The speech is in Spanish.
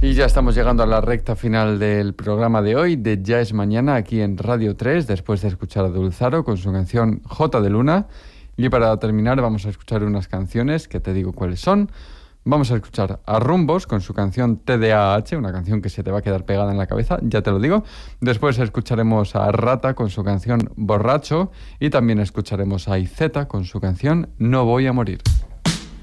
Y ya estamos llegando a la recta final del programa de hoy, de Ya es Mañana, aquí en Radio 3, después de escuchar a Dulzaro con su canción J de Luna. Y para terminar vamos a escuchar unas canciones que te digo cuáles son. Vamos a escuchar a Rumbos con su canción TDAH, una canción que se te va a quedar pegada en la cabeza, ya te lo digo. Después escucharemos a Rata con su canción Borracho y también escucharemos a IZ con su canción No voy a morir.